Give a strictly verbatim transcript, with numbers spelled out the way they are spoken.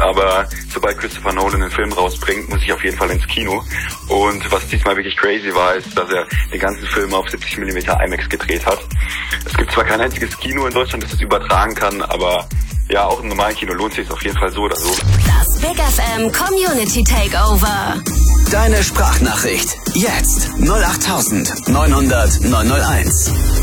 aber sobald Christopher Nolan einen Film rausbringt, muss ich auf jeden Fall ins Kino. Und was diesmal wirklich crazy war, ist, dass er den ganzen Film auf siebzig Millimeter IMAX gedreht hat. Es gibt zwar kein einziges Kino in Deutschland, das das übertragen kann, aber ja, auch im normalen Kino lohnt sich auf jeden Fall so oder so. Das Big F M Community Takeover. Deine Sprachnachricht. Jetzt null acht neunhundert neunhunderteins.